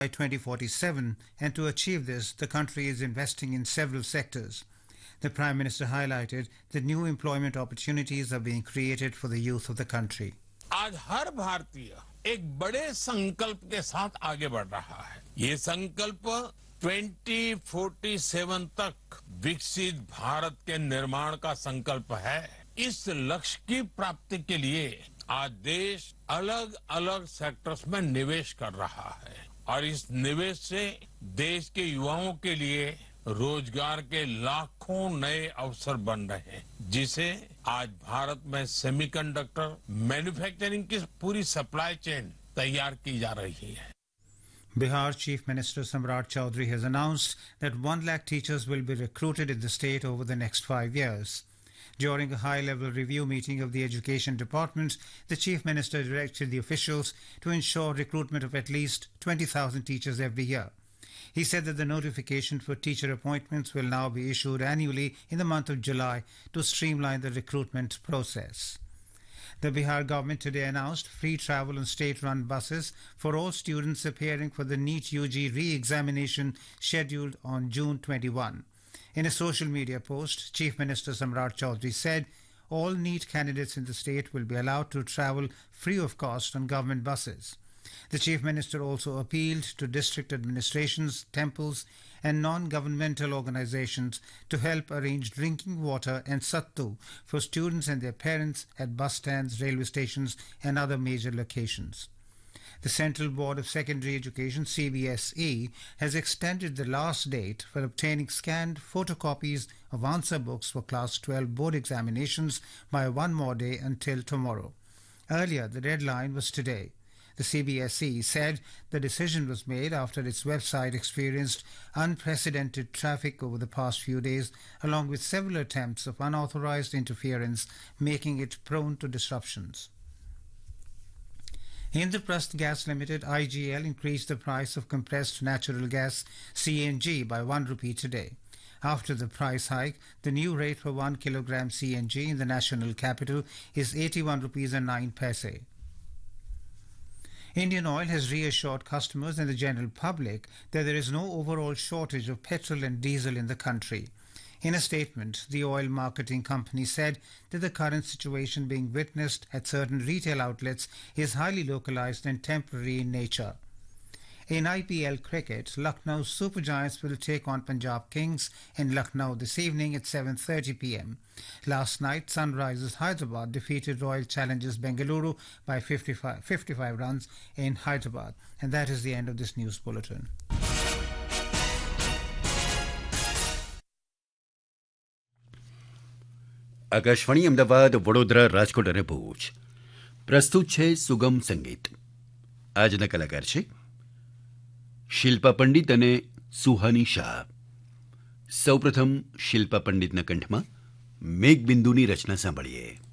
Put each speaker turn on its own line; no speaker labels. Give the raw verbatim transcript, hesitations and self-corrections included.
by twenty forty-seven, and to achieve this, the country is investing in several sectors. The Prime Minister highlighted that new employment opportunities are being created for the youth of the country.
आज हर भारतीय एक बड़े संकल्प के साथ आगे बढ़ रहा है। ये संकल्प ट्वेंटी फोर्टी सेवन तक विकसित भारत के निर्माण का संकल्प है। इस लक्ष्य की प्राप्ति के लिए आज देश अलग अलग सेक्टर्स में निवेश कर रहा है और इस निवेश से देश के युवाओं के लिए रोजगार के लाखों नए अवसर बन रहे हैं, जिसे आज भारत में सेमीकंडक्टर मैन्युफैक्चरिंग की पूरी सप्लाई चेन तैयार की जा रही है।
Bihar Chief Minister Samrat Chaudhary has announced that one lakh teachers will be recruited in the state over the next five years. During a high-level review meeting of the Education Department, the Chief Minister directed the officials to ensure recruitment of at least twenty thousand teachers every year. He said that the notification for teacher appointments will now be issued annually in the month of July to streamline the recruitment process. The Bihar government today announced free travel on state-run buses for all students appearing for the NEET U G re-examination scheduled on June twenty-first. In a social media post, Chief Minister Samrat Chaudhary said all NEET candidates in the state will be allowed to travel free of cost on government buses. The Chief Minister also appealed to district administrations, temples and non-governmental organizations to help arrange drinking water and sattu for students and their parents at bus stands, railway stations and other major locations. The Central Board of Secondary Education, C B S E, has extended the last date for obtaining scanned photocopies of answer books for Class twelve board examinations by one more day until tomorrow. Earlier, the deadline was today. The C B S E said the decision was made after its website experienced unprecedented traffic over the past few days, along with several attempts of unauthorized interference, making it prone to disruptions. Indraprasth Gas Limited, I G L, increased the price of compressed natural gas, C N G, by one rupee today. After the price hike, the new rate for one kilogram C N G in the national capital is eighty-one rupees and nine paise. Indian Oil has reassured customers and the general public that there is no overall shortage of petrol and diesel in the country. In a statement, the oil marketing company said that the current situation being witnessed at certain retail outlets is highly localized and temporary in nature. In I P L cricket, Lucknow Super Giants will take on Punjab Kings in Lucknow this evening at seven thirty p m. Last night, Sunrisers Hyderabad defeated Royal Challengers Bengaluru by fifty-five, fifty-five runs in Hyderabad. And that is the end of this news bulletin.
Akashvani Ahmedabad, Vadodara, Rajkot અને ભુજ. પ્રસ્તુત છે સુગમ સંગીત. આજના કલાકાર છે શિલ્પા પંડિત અને સુહાની શાહ. સૌપ્રથમ શિલ્પા પંડિતના કંઠમાં મેઘબિંદુની રચના સાંભળીએ.